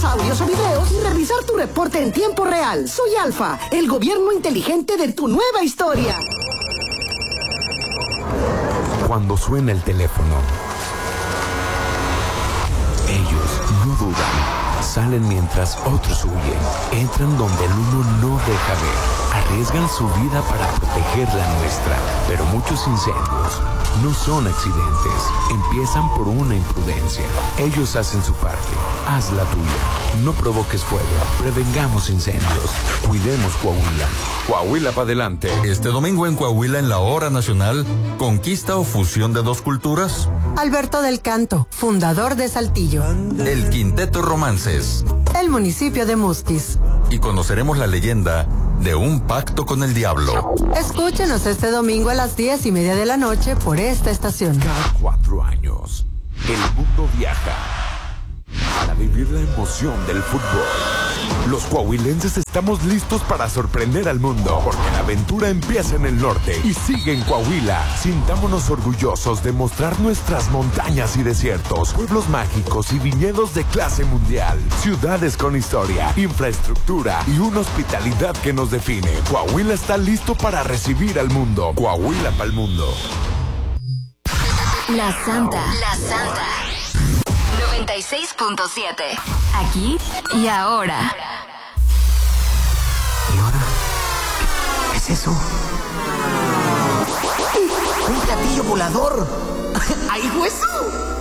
audios o videos y revisar tu reporte en tiempo real. Soy Alfa, el gobierno inteligente de tu nueva historia. Cuando suena el teléfono, ellos no dudan. Salen mientras otros huyen. Entran donde el uno no deja ver. Arriesgan su vida para proteger la nuestra. Pero muchos incendios no son accidentes. Empiezan por una imprudencia. Ellos hacen su parte. Haz la tuya. No provoques fuego. Prevengamos incendios. Cuidemos Coahuila. Coahuila para adelante. Este domingo en Coahuila, en la Hora Nacional, ¿conquista o fusión de dos culturas? Alberto del Canto, fundador de Saltillo. El Quinteto Romances. El municipio de Musquis. Y conoceremos la leyenda de un pacto con el diablo. Escúchenos este domingo a las 10:30 de la noche por esta estación. Cada 4 años, el mundo viaja para vivir la emoción del fútbol. Los coahuilenses estamos listos para sorprender al mundo, porque la aventura empieza en el norte y sigue en Coahuila. Sintámonos orgullosos de mostrar nuestras montañas y desiertos, pueblos mágicos y viñedos de clase mundial, ciudades con historia, infraestructura y una hospitalidad que nos define. Coahuila está listo para recibir al mundo. Coahuila para el mundo. La Santa. 96.7. Aquí y ahora. ¿Y ahora? ¿Qué es eso? ¡Un platillo volador! ¡Ay, hueso!